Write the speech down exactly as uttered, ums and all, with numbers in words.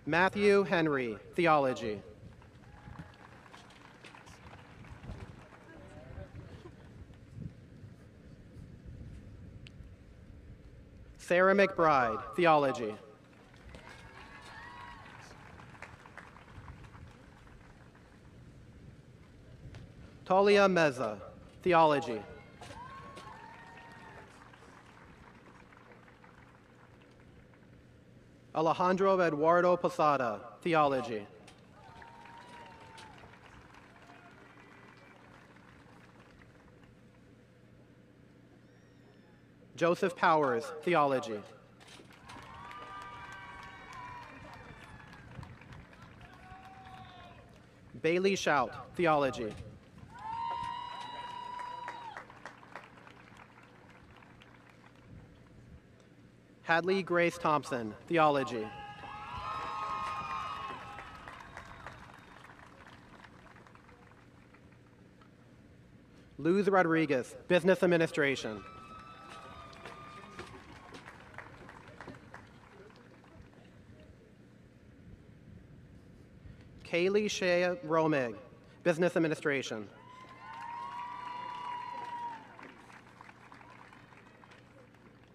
Matthew Henry, theology. Sarah McBride, theology. Talia Meza, theology. Alejandro Eduardo Posada, theology. Joseph Powers, theology. Bailey Shout, theology. Hadley Grace Thompson, theology. Luz Rodriguez, business administration. Kaylee Shea Romig, business administration.